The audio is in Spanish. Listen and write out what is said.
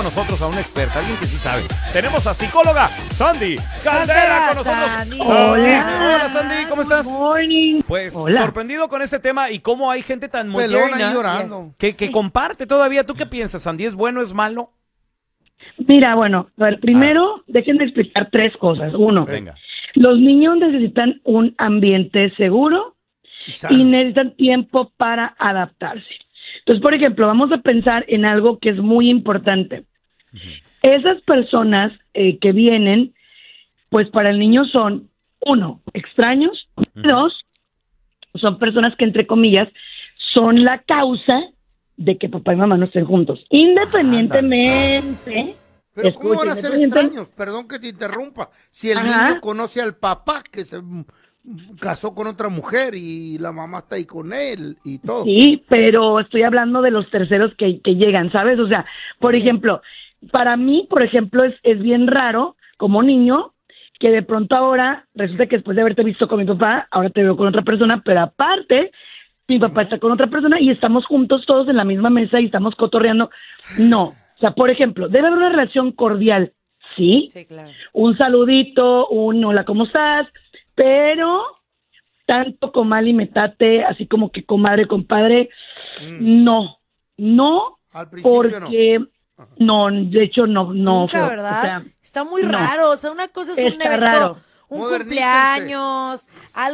nosotros a una experta, alguien que sí sabe. Tenemos a psicóloga Sandy Caldera con nosotros. Sandy. Hola Sandy, ¿cómo estás? Good morning. Pues Hola. sorprendido con este tema y cómo hay gente tan Pelona moderna ahí llorando. que comparte todavía. ¿Tú qué piensas, Sandy? ¿Es bueno, es malo? Mira, bueno, a ver, primero déjenme explicar tres cosas. Uno, Venga. los niños necesitan un ambiente seguro y necesitan tiempo para adaptarse. Entonces, por ejemplo, vamos a pensar en algo que es muy importante. Esas personas que vienen, pues para el niño son, uno, extraños, dos, son personas que, entre comillas, son la causa de que papá y mamá no estén juntos. Independientemente... Pero ¿cómo van a ser Escuchen, extraños? Perdón que te interrumpa. Si el Ajá. niño conoce al papá que se casó con otra mujer y la mamá está ahí con él y todo. Sí, pero estoy hablando de los terceros que llegan, ¿sabes? O sea, por ejemplo, para mí, por ejemplo, es bien raro como niño que de pronto ahora resulta que después de haberte visto con mi papá, ahora te veo con otra persona, pero aparte, mi papá está con otra persona y estamos juntos todos en la misma mesa y estamos cotorreando. No. O sea, por ejemplo, debe haber una relación cordial, ¿sí? Sí, claro. Un saludito, un hola, ¿cómo estás? Pero tanto comal y metate, así como que comadre, compadre, no, Al principio porque no, de hecho no, Nunca, feo. ¿verdad? O sea, Está muy no. raro. O sea, una cosa es un Está evento, raro. un Modernícense. cumpleaños, algo